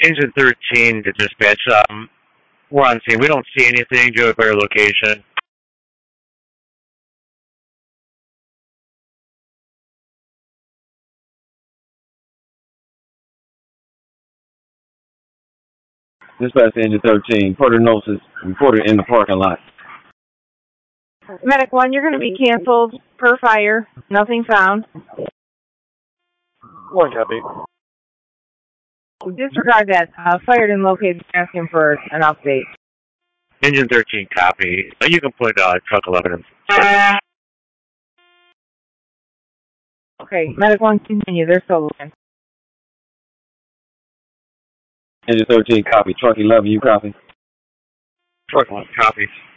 Engine 13 to dispatch. We're on scene. We don't see anything. Do you have a better location? Dispatch to Engine 13. Porter Gnosis reported in the parking lot. Medic 1, you're going to be canceled per fire. Nothing found. One copy. Disregard that. Fired and located, asking for an update. Engine 13, copy. You can put truck 11 in. Okay, Medic 1, continue. They're still looking. Engine 13, copy. Truck 11, you copy? Truck 11, copy.